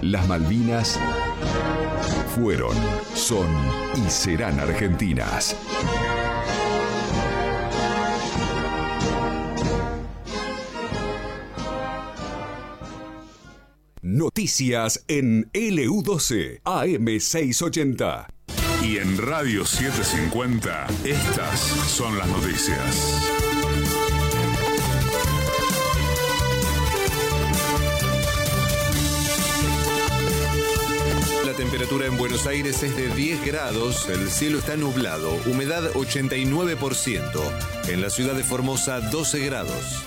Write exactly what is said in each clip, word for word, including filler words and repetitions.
Las Malvinas fueron, son y serán argentinas. Noticias en L U doce A M seiscientos ochenta. Y en Radio setecientos cincuenta, estas son las noticias. La temperatura en Buenos Aires es de diez grados, el cielo está nublado, humedad ochenta y nueve por ciento. En la ciudad de Formosa, doce grados.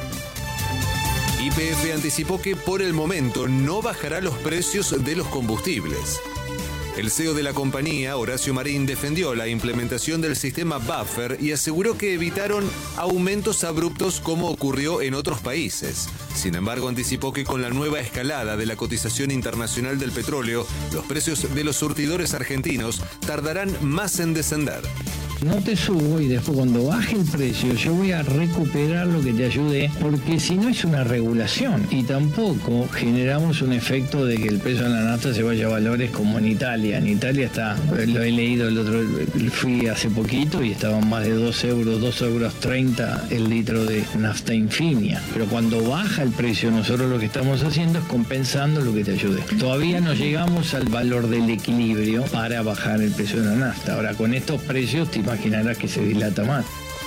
Y P F anticipó que por el momento no bajará los precios de los combustibles. El C E O de la compañía, Horacio Marín, defendió la implementación del sistema Buffer y aseguró que evitaron aumentos abruptos como ocurrió en otros países. Sin embargo, anticipó que con la nueva escalada de la cotización internacional del petróleo, los precios de los surtidores argentinos tardarán más en descender. No te subo y después cuando baje el precio yo voy a recuperar lo que te ayude, porque si no es una regulación y tampoco generamos un efecto de que el precio de la nafta se vaya a valores como en Italia. En Italia está, lo he leído el otro, fui hace poquito y estaban más de dos euros, dos euros treinta el litro de nafta infinia. Pero cuando baja el precio nosotros lo que estamos haciendo es compensando lo que te ayude. Todavía no llegamos al valor del equilibrio para bajar el precio de la nafta. Ahora con estos precios te imaginarás que se dilata más.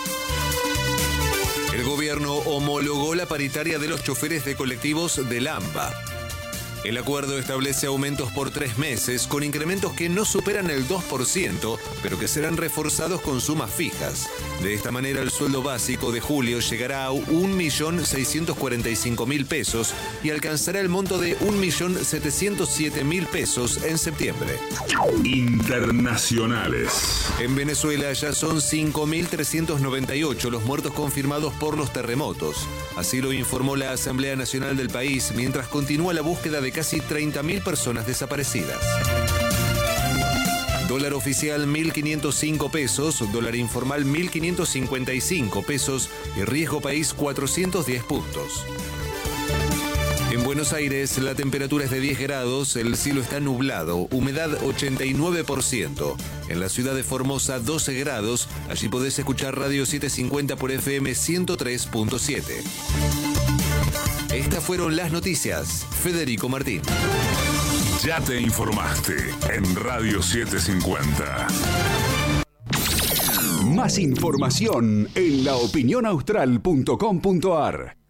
El gobierno homologó la paritaria de los choferes de colectivos del AMBA. El acuerdo establece aumentos por tres meses con incrementos que no superan el dos por ciento, pero que serán reforzados con sumas fijas. De esta manera, el sueldo básico de julio llegará a un millón seiscientos cuarenta y cinco mil pesos y alcanzará el monto de un millón setecientos siete mil pesos en septiembre. Internacionales. En Venezuela ya son cinco mil trescientos noventa y ocho los muertos confirmados por los terremotos. Así lo informó la Asamblea Nacional del país, mientras continúa la búsqueda de casi treinta mil personas desaparecidas. Dólar oficial mil quinientos cinco pesos, dólar informal mil quinientos cincuenta y cinco pesos y riesgo país cuatrocientos diez puntos. En Buenos Aires la temperatura es de diez grados, el cielo está nublado, humedad ochenta y nueve por ciento. En la ciudad de Formosa doce grados, allí podés escuchar Radio setecientos cincuenta por F M ciento tres punto siete. Estas fueron las noticias. Federico Martín. Ya te informaste en Radio setecientos cincuenta. Más información en la opinión austral punto com punto a r.